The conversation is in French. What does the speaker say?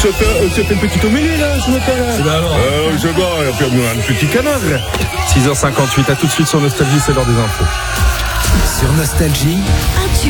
Ça fait une petite homélie là ce matin là. C'est bien alors. Je vois, on va faire un petit canard. 6h58, à tout de suite sur Nostalgie, c'est l'heure des infos. Sur Nostalgie, Un tube